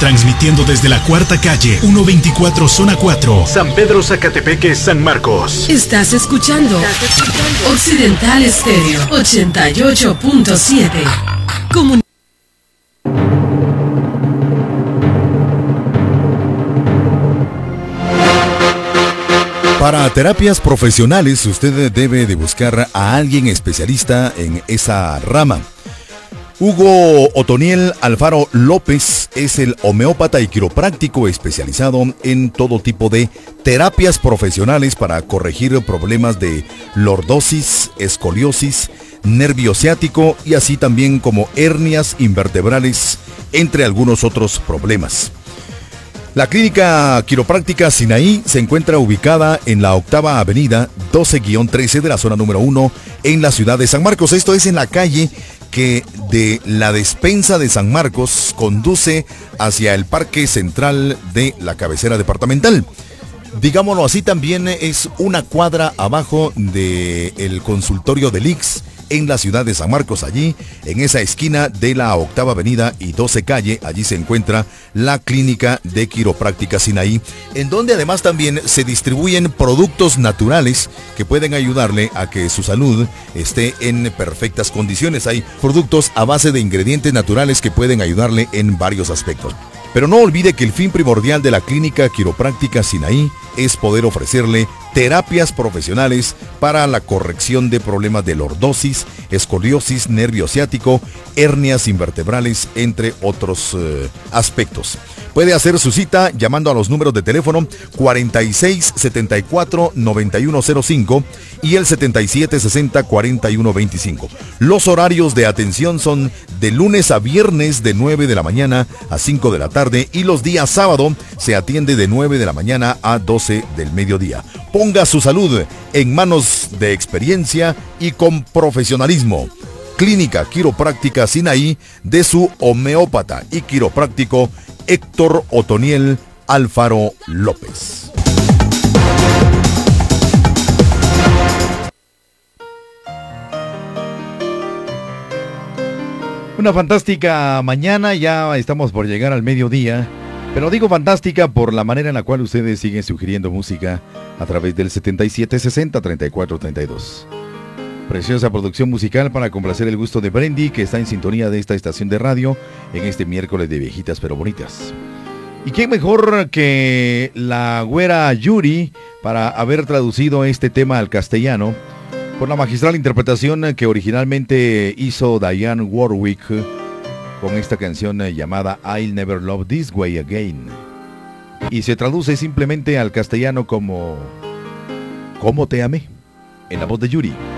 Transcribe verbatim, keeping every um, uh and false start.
Transmitiendo desde la cuarta calle, ciento veinticuatro, zona cuatro, San Pedro Zacatepeque, San Marcos. Estás escuchando, ¿Estás escuchando? Occidental Estéreo ochenta y ocho punto siete. Comun- Para terapias profesionales, usted debe de buscar a alguien especialista en esa rama. Hugo Otoniel Alfaro López es el homeópata y quiropráctico especializado en todo tipo de terapias profesionales para corregir problemas de lordosis, escoliosis, nervio ciático y así también como hernias invertebrales, entre algunos otros problemas. La clínica quiropráctica Sinaí se encuentra ubicada en la octava avenida doce guión trece de la zona número uno en la ciudad de San Marcos. Esto es en la calle que de la despensa de San Marcos conduce hacia el parque central de la cabecera departamental. Digámoslo así, también es una cuadra abajo del consultorio del I X S en la ciudad de San Marcos. Allí, en esa esquina de la octava avenida y doce calle, allí se encuentra la clínica de quiropráctica Sinaí, en donde además también se distribuyen productos naturales que pueden ayudarle a que su salud esté en perfectas condiciones. Hay productos a base de ingredientes naturales que pueden ayudarle en varios aspectos. Pero no olvide que el fin primordial de la clínica quiropráctica Sinaí es poder ofrecerle terapias profesionales para la corrección de problemas de lordosis, escoliosis, nervio ciático, hernias invertebrales, entre otros eh, aspectos. Puede hacer su cita llamando a los números de teléfono cuarenta y seis setenta y cuatro noventa y uno cero cinco y el setenta y siete sesenta cuarenta y uno veinticinco. Los horarios de atención son de lunes a viernes de nueve de la mañana a cinco de la tarde y los días sábado se atiende de nueve de la mañana a doce del mediodía. Ponga su salud en manos de experiencia y con profesionalismo. Clínica Quiropráctica Sinaí de su homeópata y quiropráctico Héctor Otoniel Alfaro López. Una fantástica mañana, ya estamos por llegar al mediodía, pero digo fantástica por la manera en la cual ustedes siguen sugiriendo música a través del setenta y siete sesenta treinta y cuatro treinta y dos. Preciosa producción musical para complacer el gusto de Brendy, que está en sintonía de esta estación de radio en este miércoles de viejitas pero bonitas. ¿Y quién mejor que la güera Yuri para haber traducido este tema al castellano por la magistral interpretación que originalmente hizo Dionne Warwick con esta canción llamada I'll Never Love This Way Again? Y se traduce simplemente al castellano como ¿Cómo te amé? En la voz de Yuri.